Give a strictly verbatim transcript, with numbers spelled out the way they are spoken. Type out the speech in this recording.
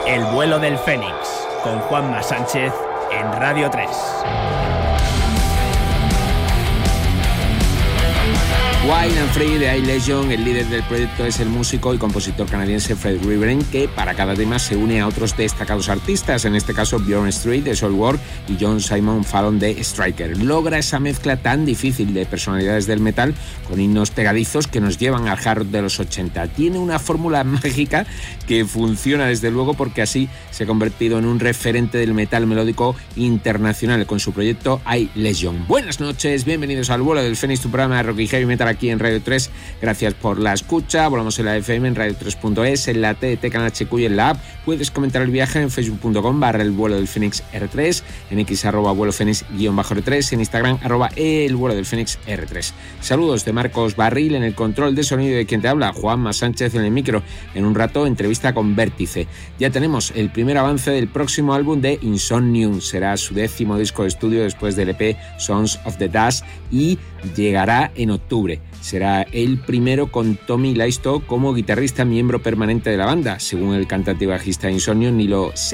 El vuelo del Fénix, con Juanma Sánchez en Radio tres. Wild and Free de I-Legion. El líder del proyecto es el músico y compositor canadiense Fred Riveren, que para cada tema se une a otros destacados artistas, en este caso Bjorn Street de Soilwork y John Simon Fallon de Striker. Logra esa mezcla tan difícil de personalidades del metal con himnos pegadizos que nos llevan al hard rock de los ochenta. Tiene una fórmula mágica que funciona desde luego, porque así se ha convertido en un referente del metal melódico internacional con su proyecto I-Legion. Buenas noches, bienvenidos al vuelo del Fénix, tu programa de rock y heavy metal aquí en Radio tres. Gracias por la escucha. Volamos en la F M, en radio tres punto es, en la T D T, Canal H Q y en la app. Puedes comentar el viaje en facebook punto com barra el vuelo del Fénix R tres, en X arroba vuelo Fénix guión bajo R tres, en Instagram arroba el vuelo del Fénix R tres. Saludos de Marcos Barril en el control de sonido, de quien te habla Juanma Sánchez en el micro. En un rato, entrevista con Vértice. Ya tenemos el primer avance del próximo álbum de Insomnium. Será su décimo disco de estudio después del E P Sons of the Dust y llegará en octubre. Será el primero con Tommy Laisto como guitarrista, miembro permanente de la banda, según el cantante y bajista de Insomnium, Nilo